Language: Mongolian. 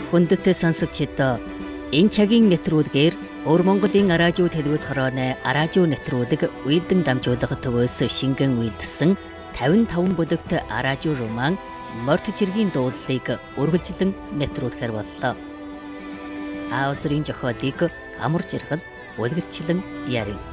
Хүндэт сонсогчид энэ цагийн нэвтрүүлгээр Өвөр Монголын радио телевиз хорооны радио нэвтрүүлэг Уйлдэн дамжуулах төвөөс шингэн үйлдсэн 55 бүлэгт радио роман Морт жиргийн дуулалыг үргэлжлэн нэвтрүүлэхээр боллоо. Аавсрын зохиолыг амар жаргал үлгэрчлэн ярив.